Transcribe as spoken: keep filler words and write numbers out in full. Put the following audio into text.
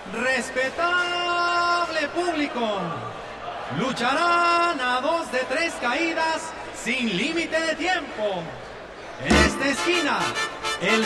Respetable público, lucharán a dos de tres caídas sin límite de tiempo. En esta esquina, el